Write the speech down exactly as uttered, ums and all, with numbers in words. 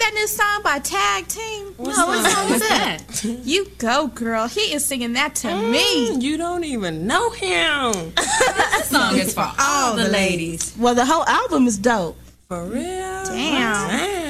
that new song by Tag Team? What no, what song is that? You Go Girl. He is singing that to mm, me. You don't even know him. This song is for all the ladies. Well, the whole album is dope. For real? Damn. Damn.